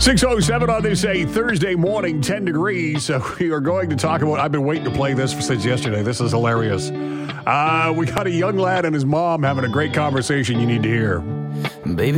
6:07 on this a Thursday morning, 10 degrees. So we are going to talk about, I've been waiting to play this since yesterday. This is hilarious. We got a young lad and his mom having a great conversation you need to hear. Baby.